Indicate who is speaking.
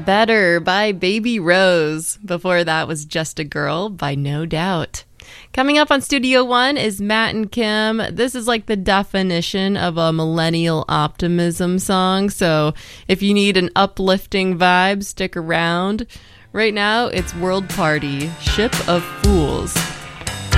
Speaker 1: Better by Baby Rose. Before that was Just a Girl by No Doubt. Coming up on Studio One is Matt and Kim. This is like the definition of a millennial optimism song. So if you need an uplifting vibe, stick around. Right now, it's World Party, Ship of Fools.